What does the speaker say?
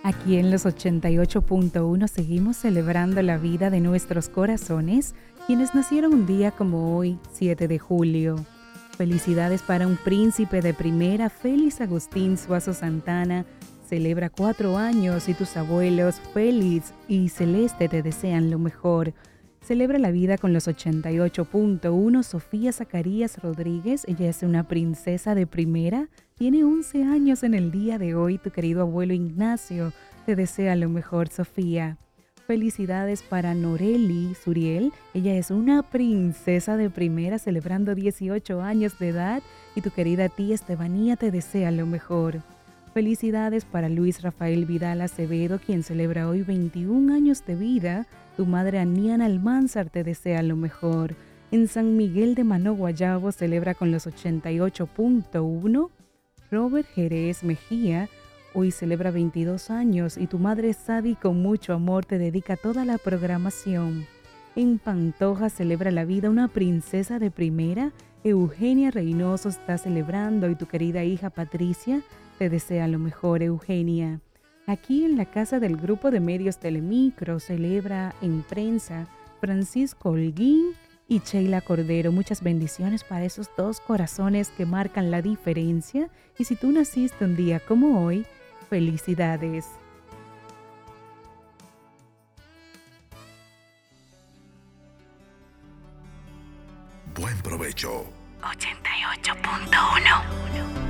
Aquí en los 88.1 seguimos celebrando la vida de nuestros corazones, quienes nacieron un día como hoy, 7 de julio. Felicidades para un príncipe de primera, Félix Agustín Suazo Santana. Celebra 4 años y tus abuelos Félix y Celeste te desean lo mejor. Celebra la vida con los 88.1 Sofía Zacarías Rodríguez. Ella es una princesa de primera. Tiene 11 años en el día de hoy. Tu querido abuelo Ignacio te desea lo mejor, Sofía. Felicidades para Noreli Suriel. Ella es una princesa de primera celebrando 18 años de edad y tu querida tía Estefanía te desea lo mejor. Felicidades para Luis Rafael Vidal Acevedo, quien celebra hoy 21 años de vida. Tu madre Aniana Almanzar te desea lo mejor. En San Miguel de Manó, Guayabo, celebra con los 88.1. Robert Jerez Mejía hoy celebra 22 años y tu madre Sadi con mucho amor te dedica toda la programación. En Pantoja celebra la vida una princesa de primera. Eugenia Reynoso está celebrando y tu querida hija Patricia te desea lo mejor, Eugenia. Aquí en la casa del grupo de medios Telemicro celebra en prensa Francisco Holguín y Sheila Cordero. Muchas bendiciones para esos dos corazones que marcan la diferencia. Y si tú naciste un día como hoy, felicidades. Buen provecho. 88.1